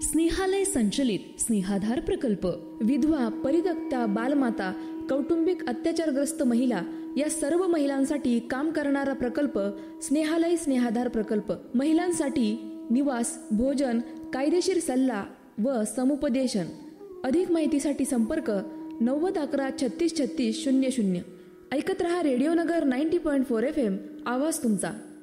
स्नेहालय संचलित स्नेहाधार प्रकल्प विधवा, परित्यक्ता, बालमाता, कौटुंबिक अत्याचारग्रस्त महिला या सर्व महिलांसाठी काम करणारा प्रकल्प स्नेहालय स्नेहाधार प्रकल्प. महिलांसाठी निवास, भोजन, कायदेशीर सल्ला व समुपदेशन. अधिक माहितीसाठी संपर्क 90 11 36 36 00. ऐकत रहा रेडिओ नगर 90.4 FM. आवाज तुमचा.